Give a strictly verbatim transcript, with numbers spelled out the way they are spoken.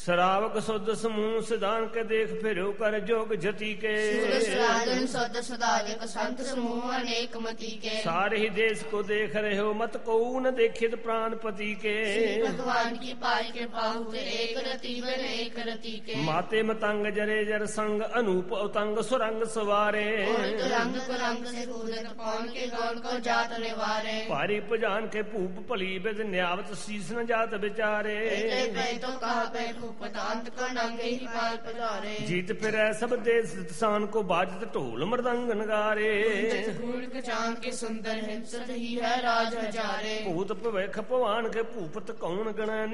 श्रावक सुद समूह सिद्धांत के देख फिरो कर जोग जति के संत समूह अनेक मति के सारे ही देश को देख रहे हो मत को न देखित प्राणपति के भगवान की पाई के पाहु एक रति वन एक रति के माते मतंग जरे जर संग अनूप उतंग सुरंग सवारे रंग रंग से कौन के गौर को जात निवारे पारी पजान के पूप पली बिद न्यावत शीस न जात बिचारे तो कहा पतांत को नंगे ही पाल पधारे जीत फिर सब देश सान को बाजत ढोल मृदंग नगारे चांद के सुंदर हिंसत ही है राज हजारे भूत भविख पवान के भूपत कौन गण